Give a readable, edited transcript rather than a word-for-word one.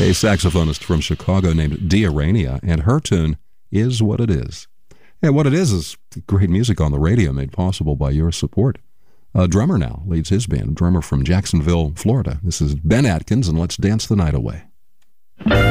a saxophonist from Chicago named Dia Rania, and her tune is What It Is. And What It is great music on the radio made possible by your support. A drummer now leads his band, a drummer from Jacksonville, Florida. This is Ben Atkins, and let's dance the night away.